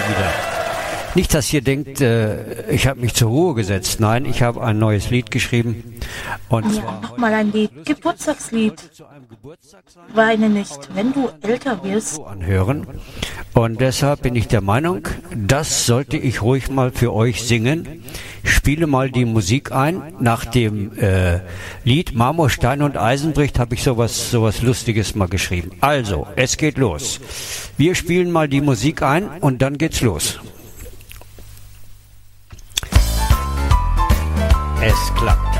wieder. Nicht, dass ihr denkt, ich habe mich zur Ruhe gesetzt. Nein, ich habe ein neues Lied geschrieben. Und Ja, nochmal ein Lied. Geburtstagslied. Weine nicht, wenn du älter wirst. Anhören. Und deshalb bin ich der Meinung, das sollte ich ruhig mal für euch singen. Ich spiele mal die Musik ein. Nach dem Lied Marmor, Stein und Eisen bricht habe ich sowas Lustiges mal geschrieben. Also, es geht los. Wir spielen mal die Musik ein und dann geht's los. Es klappt.